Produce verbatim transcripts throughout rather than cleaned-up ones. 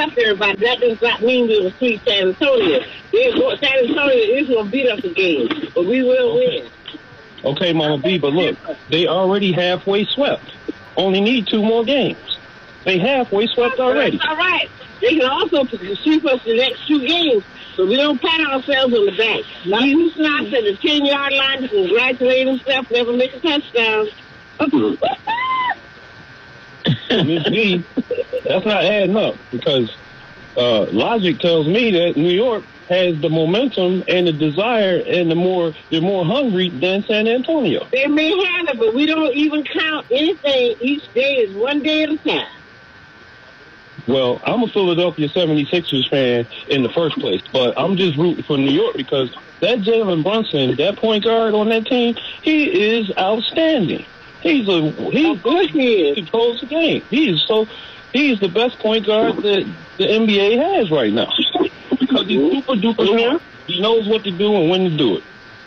swept everybody. That does not mean we will sweep San Antonio. San Antonio is going to beat us again, but we will okay. win. Okay, Mama B, but look, they already halfway swept. Only need two more games. They halfway swept already. That's all right. They can also sweep us the next two games, so we don't pat ourselves on the back. He who stops at the ten-yard line to congratulate himself, never make a touchdown. Miss B, that's not adding up because uh, logic tells me that New York has the momentum and the desire and the more they're more hungry than San Antonio. They may have it, but we don't even count anything. Each day is one day at a time. Well, I'm a Philadelphia seventy-sixers fan in the first place, but I'm just rooting for New York because that Jalen Brunson, that point guard on that team, he is outstanding. He's a he's good. He controls the game. He is so he is the best point guard that the N B A has right now because he's super duper smart. He knows what to do and when to do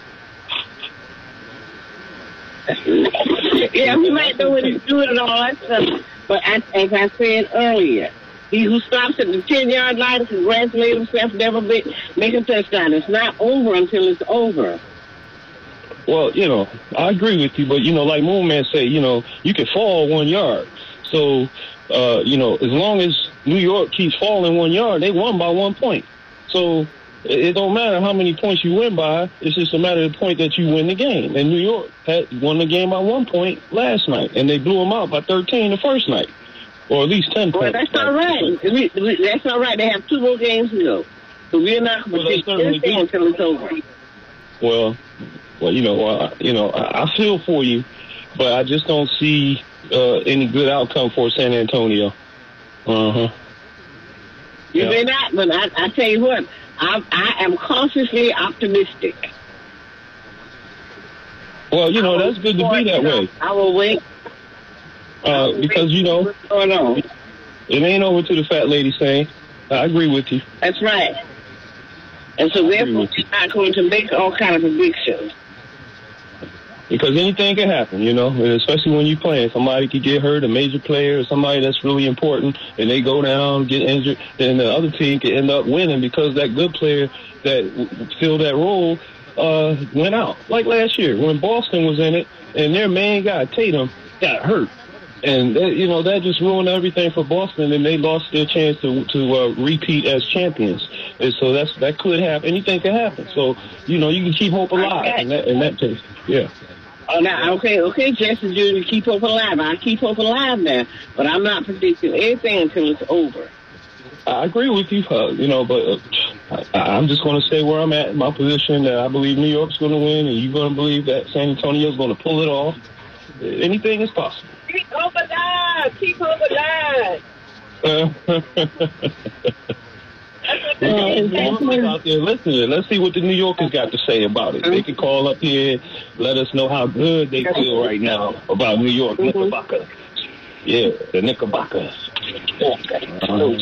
it. Yeah, he might know when to do it and all that stuff. But as, as I said earlier, he who stops at the ten-yard line to congratulate himself never make, make a touchdown. It's not over until it's over. Well, you know, I agree with you, but, you know, like Moon Man say, you know, you can fall one yard. So, uh, you know, as long as New York keeps falling one yard, they won by one point. So it, it don't matter how many points you win by. It's just a matter of the point that you win the game. And New York had won the game by one point last night, and they blew them out by thirteen the first night, or at least ten well, points. That's all right. We, we, that's all right. They have two more games to go. So we're not going to well, take anything until it's over. Well, well, you know, uh, you know, I, I feel for you, but I just don't see uh, any good outcome for San Antonio. Uh huh. You yeah. may not, but I, I tell you what, I, I am cautiously optimistic. Well, you know, that's good to be that way. I will wait. Uh, because, you know, what's going on? It ain't over to the fat lady saying. I agree with you. That's right. And so therefore, we're not going to make all kind of predictions. Because anything can happen, you know, and especially when you're playing. Somebody could get hurt, a major player, or somebody that's really important, and they go down, get injured, then the other team could end up winning because that good player that filled that role uh, went out. Like last year when Boston was in it, and their main guy, Tatum, got hurt. And, that, you know, that just ruined everything for Boston, and they lost their chance to to uh, repeat as champions. And so that's that could happen. Anything can happen. So, you know, you can keep hope alive okay. in, that, in that case. Yeah. Oh, now, okay, okay, Jesse Junior, keep hope alive. I keep hope alive now, but I'm not predicting anything until it's over. I agree with you, uh, you know, but uh, I, I'm just going to stay where I'm at in my position that I believe New York's going to win, and you're going to believe that San Antonio's going to pull it off. Anything is possible. Keep hope alive. Keep hope alive. Uh, Uh, out there listening. Let's see what the New Yorkers got to say about it. They can call up here, let us know how good they feel right now about New York Knickerbockers. Yeah, the Knickerbockers. Uh,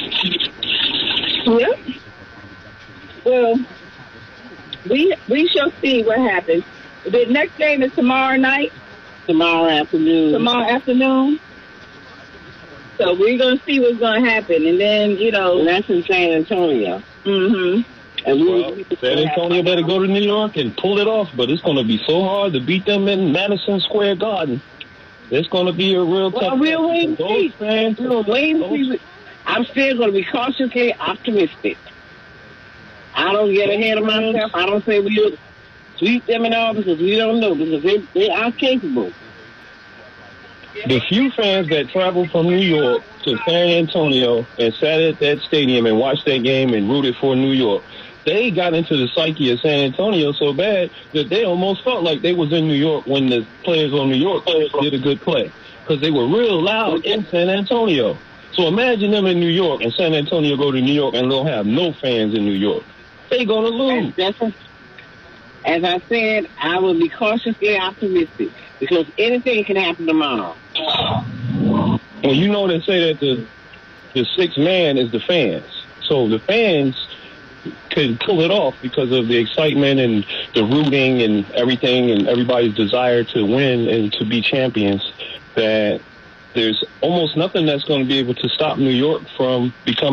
yeah. Well, we we shall see what happens. The next game is tomorrow night. Tomorrow afternoon. Tomorrow afternoon. So we're going to see what's going to happen. And then, you know. And that's in San Antonio. Mm-hmm. And we well, San Antonio better go to New York and pull it off. But it's going to be so hard to beat them in Madison Square Garden. It's going to be a real well, tough we'll wait and see. Fans, we'll wait and see. I'm still going to be cautiously optimistic. I don't get ahead of myself. I don't say we'll sweep them and all because we don't know. Because they, they are capable. The few fans that traveled from New York to San Antonio and sat at that stadium and watched that game and rooted for New York, they got into the psyche of San Antonio so bad that they almost felt like they was in New York when the players on New York did a good play because they were real loud in San Antonio. So imagine them in New York and San Antonio go to New York and they'll have no fans in New York. They're going to lose. That's a, as I said, I will be cautiously optimistic because anything can happen tomorrow. Well, you know they say that the the sixth man is the fans. So the fans could pull it off because of the excitement and the rooting and everything and everybody's desire to win and to be champions, that there's almost nothing that's going to be able to stop New York from becoming